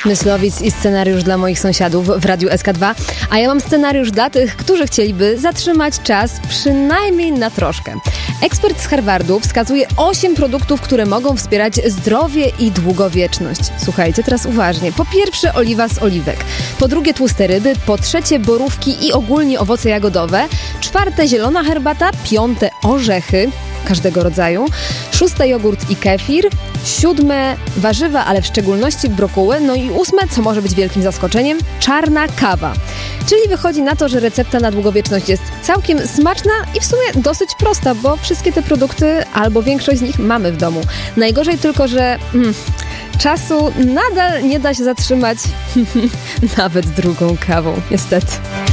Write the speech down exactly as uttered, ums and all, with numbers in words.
Myslowic i scenariusz dla moich sąsiadów w Radiu S K dwa, a ja mam scenariusz dla tych, którzy chcieliby zatrzymać czas przynajmniej na troszkę. Ekspert z Harvardu wskazuje osiem produktów, które mogą wspierać zdrowie i długowieczność. Słuchajcie teraz uważnie. Po pierwsze oliwa z oliwek, po drugie tłuste ryby, po trzecie borówki i ogólnie owoce jagodowe, czwarte zielona herbata, piąte orzechy każdego rodzaju, szóste jogurt i kefir, siódme warzywa, ale w szczególności brokuły, no i ósme, co może być wielkim zaskoczeniem, czarna kawa. Czyli wychodzi na to, że recepta na długowieczność jest całkiem smaczna i w sumie dosyć prosta, bo wszystkie te produkty, albo większość z nich mamy w domu. Najgorzej tylko, że mm, czasu nadal nie da się zatrzymać nawet drugą kawą, niestety.